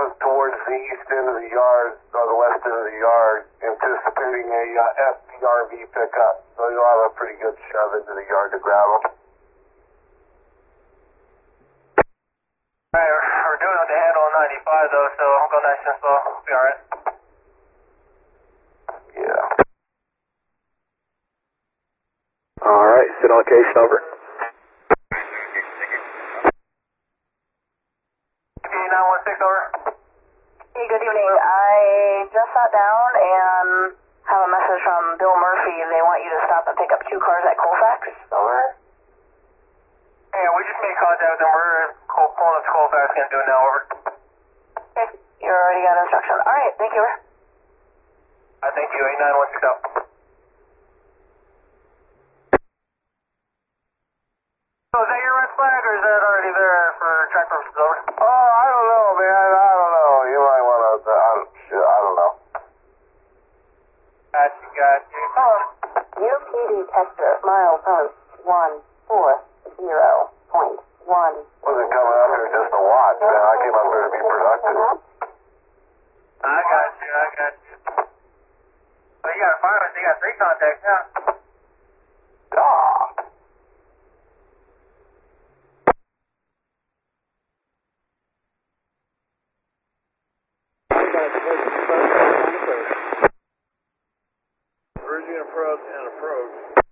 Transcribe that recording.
towards the east end of the yard, or the west end of the yard, anticipating a FPRV pickup. So you'll have a pretty good shove into the yard to grab them. Alright, we're doing it with the handle on 95 though, so I'll go nice and slow. Be alright. Yeah. Alright, sit on location, over. 916, over. Hey, good evening. I just sat down and have a message from Bill Murphy. They want you to stop and pick up 2 cars at Colfax. Over. Yeah, we just made contact with them. We're pulling up to Colfax, gonna do it now, over. Okay, you already got instruction. Alright, thank you. Thank you, 8916 out. So is that your red flag, or is that already there for track purposes, over? Oh, I don't know, man. I don't know. You might want to, I don't know. Gotcha. Come on. UPD tester, milepost 140.1. Wasn't coming up here just to watch, man. I came up here to be productive. I got you. Well, you got a fire, so you got 3 contacts now. Ah. Virgin approach and approach.